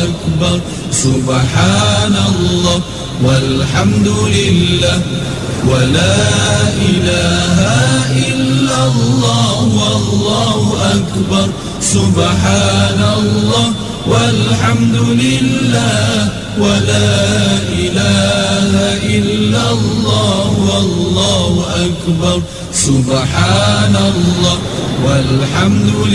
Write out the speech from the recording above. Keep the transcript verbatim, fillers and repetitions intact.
أكبر سبحان الله والحمد لله ولا إله إلا الله والله أكبر سبحان الله والحمد لله ولا إله إلا الله والله أكبر سبحان الله والحمد